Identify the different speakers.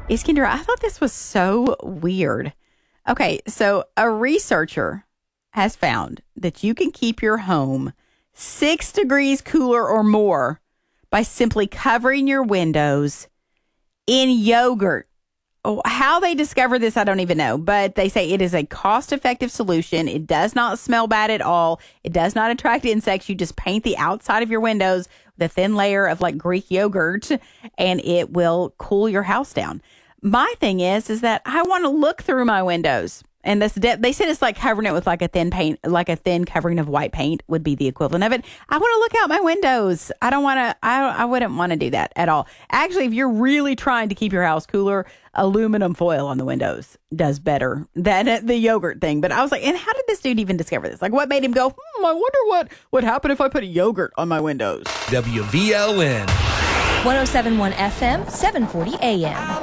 Speaker 1: Iskandar, I thought this was so weird. Okay, so a researcher has found that you can keep your home 6 degrees cooler or more by simply covering your windows in yogurt. Oh, how they discovered this, I don't even know, but they say it is a cost-effective solution. It does not smell bad at all. It does not attract insects. You just paint the outside of your windows with a thin layer of like Greek yogurt, and it will cool your house down. My thing is that I want to look through my windows. And this, they said it's like covering it with like a thin paint, like a thin covering of white paint would be the equivalent of it. I want to look out my windows. I don't want to, I wouldn't want to do that at all. Actually, if you're really trying to keep your house cooler, aluminum foil on the windows does better than the yogurt thing. But I was like, and how did this dude even discover this? Like, what made him go, I wonder what would happen if I put a yogurt on my windows?
Speaker 2: WVLN
Speaker 3: 107.1 FM, 740 AM.